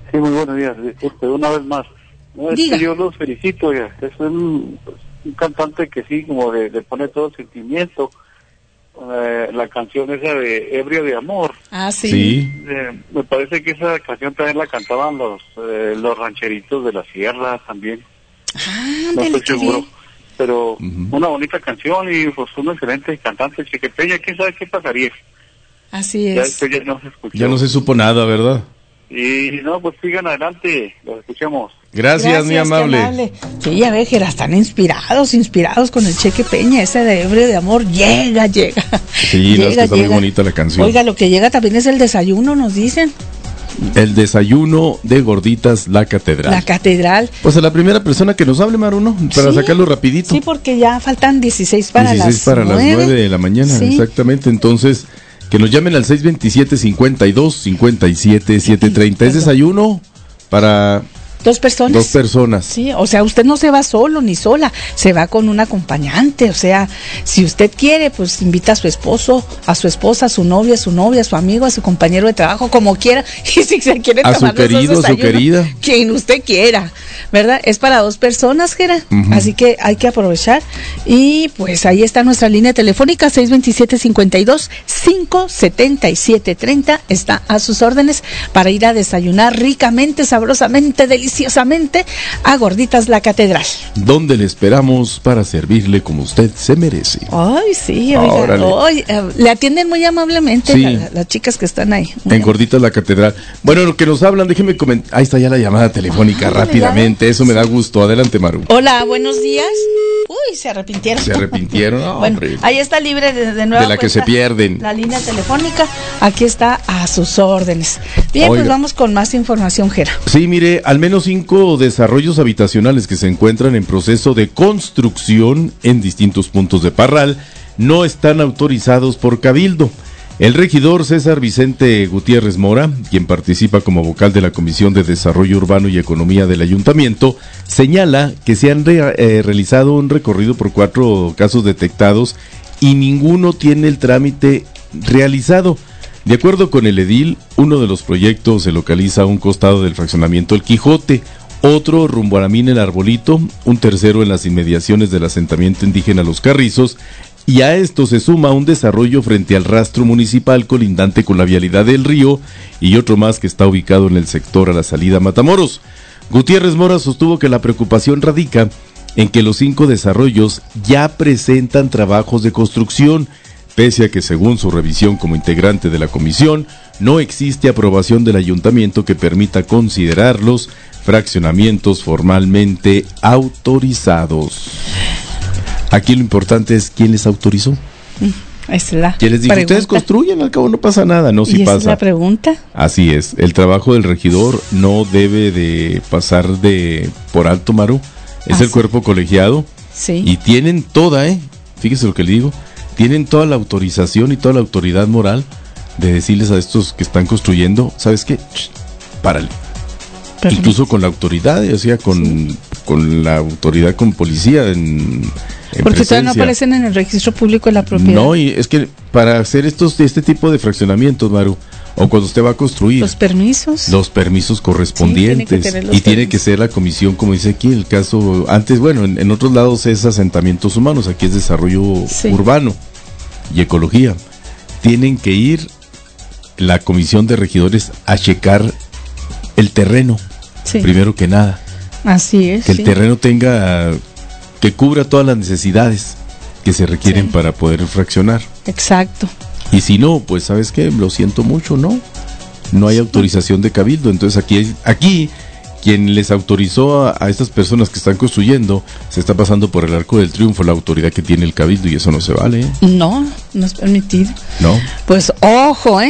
Sí, muy buenos días. Una vez más. No, es que yo los felicito, ya. Es un cantante que sí, como le pone todo sentimiento. La canción esa de Ebrio de Amor. Ah, sí. Me parece que esa canción también la cantaban los rancheritos de la sierra también. Ah, no estoy seguro. Pero una bonita canción y pues un excelente cantante, Chequepeña. ¿Quién sabe qué pasaría? Así es. Ya después ya no se escuchó. Ya no se supo nada, ¿verdad? Y no, pues sigan adelante, los escuchamos. Gracias, muy amable. Sí, ya ve que están inspirados con el Chequepeña, ese de Ebrio de Amor, llega. Sí, está muy bonita la canción. Oiga, lo que llega también es el desayuno, nos dicen. El desayuno de Gorditas La Catedral. La Catedral. Pues a la primera persona que nos hable, Maru, ¿no? Para sacarlo rapidito. Sí, porque ya faltan 16 para las 9 de la mañana, sí. Exactamente. Entonces, que nos llamen al 627-52-57-730. Es desayuno para... Dos personas. Sí, o sea, usted no se va solo ni sola, se va con un acompañante. O sea, si usted quiere, pues invita a su esposo, a su esposa, a su novia, a su amigo, a su compañero de trabajo, como quiera. Y si se quiere tomar a su querido, a su querida, quien usted quiera, ¿verdad? Es para 2 personas, Gera. Así que hay que aprovechar. Y pues ahí está nuestra línea telefónica, 627-52-577-30. Está a sus órdenes para ir a desayunar ricamente, sabrosamente, deliciosamente a Gorditas La Catedral. Donde le esperamos para servirle como usted se merece. Ay, sí, oiga, le atienden muy amablemente, sí, las chicas que están ahí. En Gorditas La Catedral. Bueno, lo que nos hablan, déjeme comentar. Ahí está ya la llamada telefónica, rápidamente. Eso me da gusto. Adelante, Maru. Hola, buenos días. Uy, se arrepintieron. No, bueno, ahí está libre de nuevo. De la que se pierden. La línea telefónica, aquí está a sus órdenes. Bien, pues vamos con más información, Gera. Sí, mire, al menos 5 desarrollos habitacionales que se encuentran en proceso de construcción en distintos puntos de Parral no están autorizados por Cabildo. El regidor César Vicente Gutiérrez Mora, quien participa como vocal de la Comisión de Desarrollo Urbano y Economía del Ayuntamiento, señala que se han realizado un recorrido por 4 casos detectados y ninguno tiene el trámite realizado. De acuerdo con el edil, uno de los proyectos se localiza a un costado del fraccionamiento El Quijote, otro rumbo a la mina El Arbolito, un tercero en las inmediaciones del asentamiento indígena Los Carrizos, y a esto se suma un desarrollo frente al rastro municipal colindante con la vialidad del río y otro más que está ubicado en el sector a la salida a Matamoros. Gutiérrez Mora sostuvo que la preocupación radica en que los 5 desarrollos ya presentan trabajos de construcción, pese a que según su revisión como integrante de la comisión, no existe aprobación del ayuntamiento que permita considerarlos fraccionamientos formalmente autorizados. Aquí lo importante es quién les autorizó. ¿Quién les dijo? Ustedes construyen, al cabo no pasa nada. No, sí pasa. ¿Esa es la pregunta? Así es. El trabajo del regidor no debe de pasar por alto, Maru. Es el cuerpo colegiado. Sí. Y tienen toda, fíjese lo que le digo, tienen toda la autorización y toda la autoridad moral de decirles a estos que están construyendo, ¿sabes qué? Párale. Perfecto. Incluso con la autoridad, o sea, con la autoridad, con policía en porque todavía no aparecen en el registro público de la propiedad. No, y es que para hacer este tipo de fraccionamientos, Maru, o cuando usted va a construir los permisos correspondientes, sí, tiene que ser la comisión, como dice aquí el caso antes, bueno, en otros lados es asentamientos humanos, aquí es desarrollo urbano y ecología. Tienen que ir la comisión de regidores a checar el terreno, primero que nada. Así es. Que el terreno que cubra todas las necesidades que se requieren para poder fraccionar. Exacto. Y si no, pues ¿sabes qué? Lo siento mucho, no hay autorización de Cabildo. Entonces aquí quien les autorizó a estas personas que están construyendo se está pasando por el arco del triunfo la autoridad que tiene el Cabildo, y eso no se vale. No es permitido. No. Pues ojo.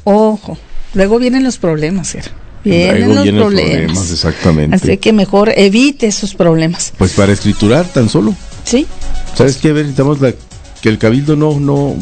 Luego vienen los problemas, Vienen los problemas, exactamente. Así que mejor evite esos problemas. Pues para escriturar tan solo. Sí. ¿Sabes qué? A ver, necesitamos que el Cabildo no.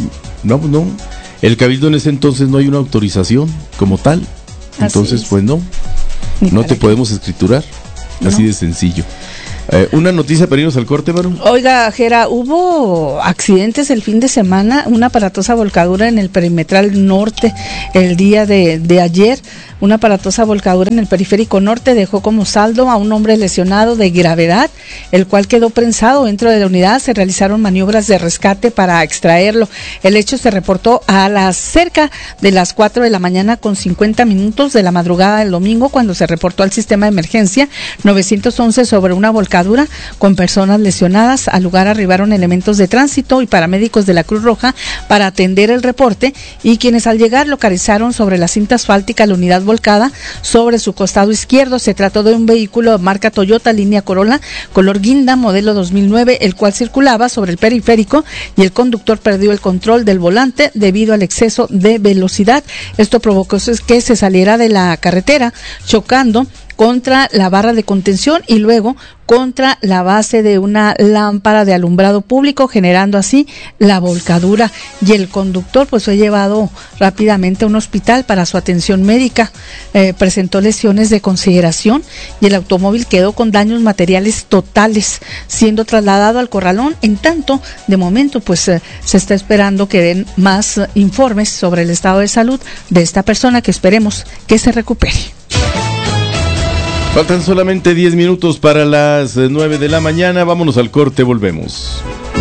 El Cabildo en ese entonces no hay una autorización como tal. Entonces, pues no te podemos escriturar. Así de sencillo. Una noticia para irnos al corte, Maru. Oiga, Jera, hubo accidentes el fin de semana, una aparatosa volcadura en el perimetral norte el día de ayer. Una aparatosa volcadura en el periférico norte dejó como saldo a un hombre lesionado de gravedad, el cual quedó prensado dentro de la unidad. Se realizaron maniobras de rescate para extraerlo. El hecho se reportó a las cerca de las 4 de la mañana con 50 minutos de la madrugada del domingo, cuando se reportó al sistema de emergencia 911 sobre una volcadura con personas lesionadas. Al lugar arribaron elementos de tránsito y paramédicos de la Cruz Roja para atender el reporte, y quienes al llegar localizaron sobre la cinta asfáltica la unidad volcada sobre su costado izquierdo. Se trató de un vehículo marca Toyota línea Corolla color guinda modelo 2009, el cual circulaba sobre el periférico, y el conductor perdió el control del volante debido al exceso de velocidad. Esto provocó que se saliera de la carretera, chocando contra la barra de contención y luego contra la base de una lámpara de alumbrado público, generando así la volcadura, y el conductor pues fue llevado rápidamente a un hospital para su atención médica. Presentó lesiones de consideración y el automóvil quedó con daños materiales totales, siendo trasladado al corralón. En tanto, de momento pues se está esperando que den más informes sobre el estado de salud de esta persona, que esperemos que se recupere. Faltan solamente 10 minutos para las 9 de la mañana. Vámonos al corte, volvemos.